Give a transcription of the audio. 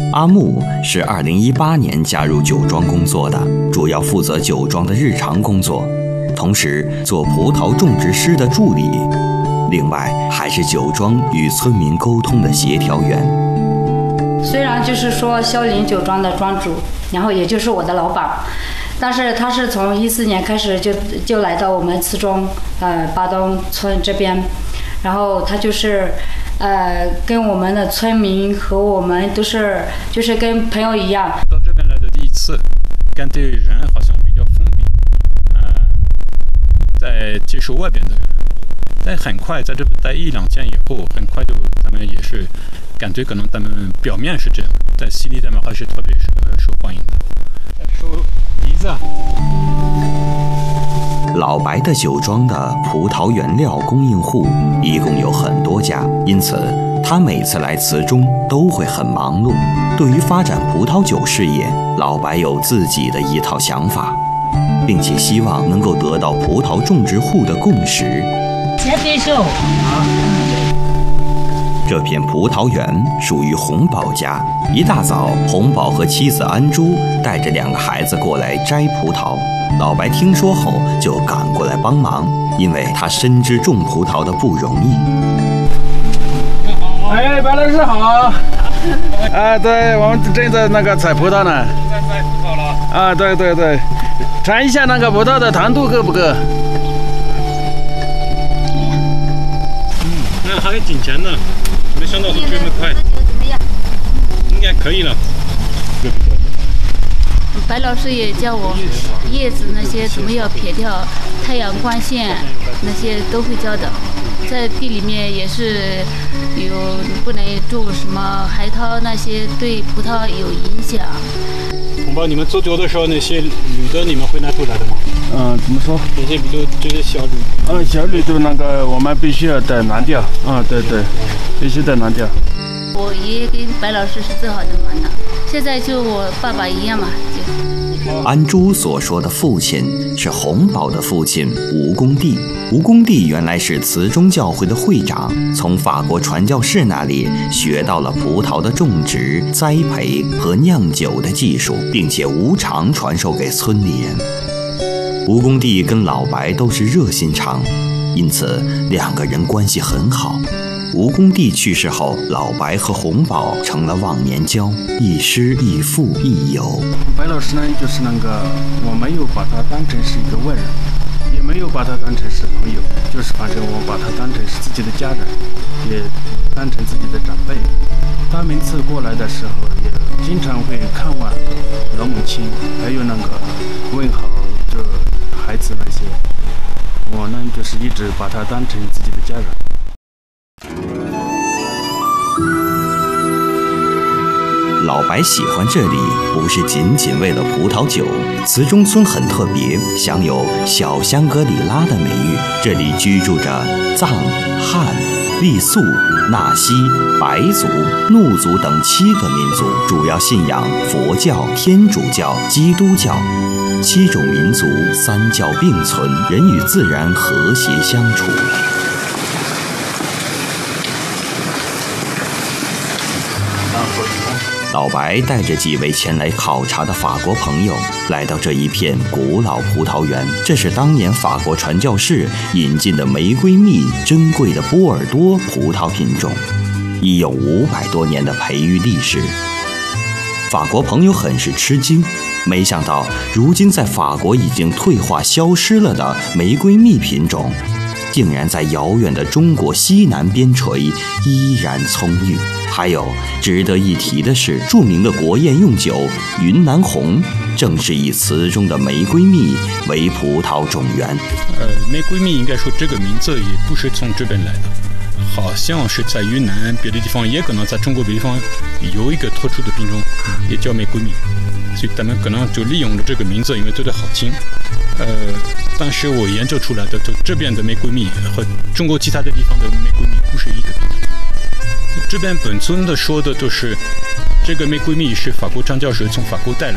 阿木是2018年加入酒庄工作的，主要负责酒庄的日常工作，同时做葡萄种植师的助理，另外还是酒庄与村民沟通的协调员。 虽然就是说萧林酒庄的庄主，然后也就是我的老板，但是他是从14年开始就来到我们慈中巴东村这边，然后他就是跟我们的村民和我们都是就是跟朋友一样。 到这边来的第一次，感觉人好像比较封闭，在接受外边的人，但很快在这边待1-2天以后，很快就他们也是感觉可能他们表面是这样，在心里他们还是特别受欢迎的。收梨子。 老白的酒庄的葡萄原料供应户一共有很多家，因此他每次来慈中都会很忙碌。对于发展葡萄酒事业，老白有自己的一套想法，并且希望能够得到葡萄种植户的共识。 先对手这片葡萄园属于洪宝家。一大早，洪宝和妻子安珠带着2个孩子过来摘葡萄。老白听说后就赶过来帮忙，因为他深知种葡萄的不容易。 哎，白老师好！对，我们正在那个采葡萄呢。采葡萄了？对，尝一下那个葡萄的糖度够不够？ 那还挺甜的，没想到会这么快。应该可以了。 白老师也教我叶子那些怎么样撇掉，太阳光线那些都会教的。在地里面也是有不能种什么海涛，那些对葡萄有影响。 洪宝，你们做酒的时候那些铝的你们会拿出来的吗？ 怎么说？ 那些比如这些小铝。 小铝的那个我们必须要得拿掉。对，必须得拿掉。 我爷爷跟白老师是最好的忙的，现在就我爸爸一样嘛。 安珠所说的父亲是洪宝的父亲吴公弟。吴公弟原来是慈中教会的会长，从法国传教士那里学到了葡萄的种植、栽培和酿酒的技术，并且无偿传授给村里人。吴公弟跟老白都是热心肠，因此2个人关系很好。吴公弟去世后，老白和洪宝成了忘年交，亦师亦父亦友。 白老师呢，就是那个我没有把他当成是一个外人，也没有把他当成是朋友，就是反正我把他当成是自己的家人，也当成自己的长辈。他每次过来的时候，也经常会看望老母亲，还有那个问好这孩子那些。我呢，就是一直把他当成自己的家人。 老白喜欢这里，不是仅仅为了葡萄酒。慈中村很特别，享有小香格里拉的美誉。这里居住着藏、汉、傈僳、纳西、白族、怒族等7个民族，主要信仰佛教、天主教、基督教。7种民族3教并存，人与自然和谐相处。老白带着几位前来考察的法国朋友来到这一片古老葡萄园，这是当年法国传教士引进的玫瑰蜜珍贵的波尔多葡萄品种，已有500多年的培育历史。法国朋友很是吃惊，没想到如今在法国已经退化消失了的玫瑰蜜品种，竟然在遥远的中国西南边陲依然葱郁。还有值得一提的是，著名的国宴用酒云南红正是以慈中的玫瑰蜜为葡萄种源。 玫瑰蜜应该说这个名字也不是从这边来的，好像是在云南别的地方，也可能在中国别的地方有一个特殊的品种也叫玫瑰蜜，所以他们可能就利用了这个名字，因为觉得好听。但是我研究出来的这边的玫瑰蜜和中国其他的地方的玫瑰蜜不是一个品种。这边本村的说的都是这个玫瑰蜜是法国传教士从法国带来